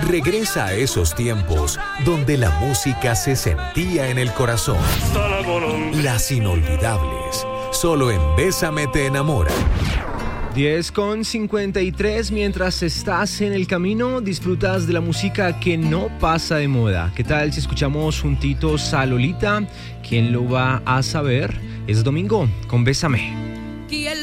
Regresa a esos tiempos donde la música se sentía en el corazón. Las inolvidables, solo en Bésame te enamora. 10:53, mientras estás en el camino, disfrutas de la música que no pasa de moda. ¿Qué tal si escuchamos juntitos a Lolita? ¿Quién lo va a saber? Es domingo con Bésame.